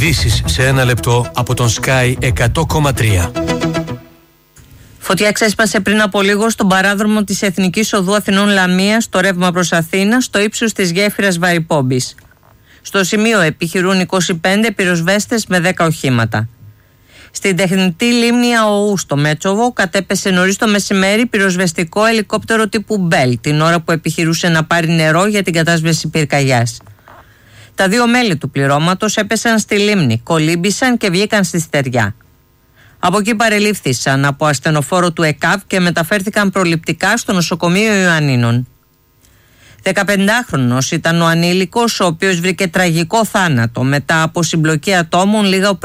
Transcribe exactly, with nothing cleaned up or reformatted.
Ειδήσεις σε ένα λεπτό από τον Sky εκατό κόμμα τρία. Φωτιά ξέσπασε πριν από λίγο στον παράδρομο της Εθνικής Οδού Αθηνών Λαμίας, στο ρεύμα προς Αθήνα, στο ύψος της γέφυρας Βαρυπόμπης. Στο σημείο επιχειρούν είκοσι πέντε πυροσβέστες με δέκα οχήματα. Στην τεχνητή λίμνη ΑΟΟΥ στο Μέτσοβο κατέπεσε νωρίς το μεσημέρι πυροσβεστικό ελικόπτερο τύπου Μπέλ, την ώρα που επιχειρούσε να πάρει νερό για την κατάσβεση πυρκαγιάς. Τα δύο μέλη του πληρώματος έπεσαν στη λίμνη, κολύμπησαν και βγήκαν στη στεριά. Από εκεί παρελήφθησαν από ασθενοφόρο του ΕΚΑΒ και μεταφέρθηκαν προληπτικά στο νοσοκομείο Ιωαννίνων. δεκαπεντάχρονος ήταν ο ανήλικος, ο οποίος βρήκε τραγικό θάνατο μετά από συμπλοκή ατόμων λίγα